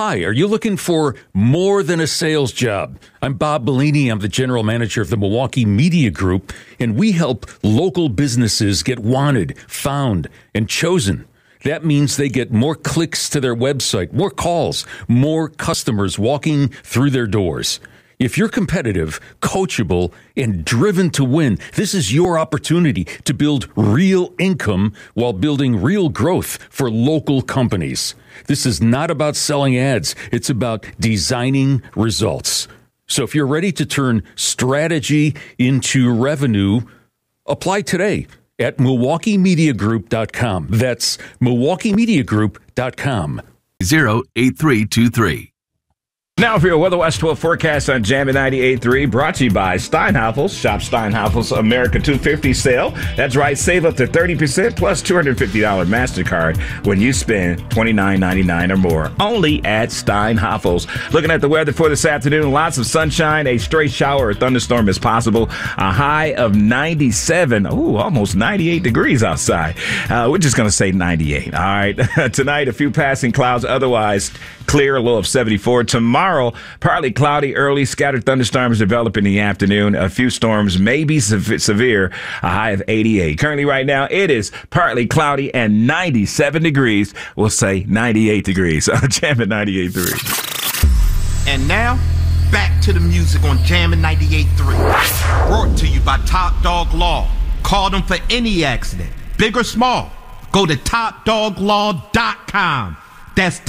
Hi, are you looking for more than a sales job? I'm Bob Bellini. I'm the general manager of the Milwaukee Media Group, and we help local businesses get wanted, found, and chosen. That means they get more clicks to their website, more calls, more customers walking through their doors. If you're competitive, coachable, and driven to win, this is your opportunity to build real income while building real growth for local companies. This is not about selling ads. It's about designing results. So if you're ready to turn strategy into revenue, apply today at MilwaukeeMediaGroup.com. That's MilwaukeeMediaGroup.com. 08323. Now for your Weather Watch 12 forecast on Jammin' 98.3, brought to you by Steinhafels. Shop Steinhafels America 250 sale. That's right, save up to 30% plus $250 MasterCard when you spend $29.99 or more. Only at Steinhafels. Looking at the weather for this afternoon, lots of sunshine. A stray shower or thunderstorm is possible. A high of 97. Ooh, almost 98 degrees outside. We're just going to say 98. All right. Tonight, a few passing clouds. Otherwise, clear, a low of 74. Tomorrow, partly cloudy, early scattered thunderstorms develop in the afternoon. A few storms may be severe, a high of 88. Currently right now, it is partly cloudy and 97 degrees. We'll say 98 degrees. Jammin' 98.3. And now, back to the music on Jammin' 98.3. Brought to you by Top Dog Law. Call them for any accident, big or small. Go to TopDogLaw.com. That's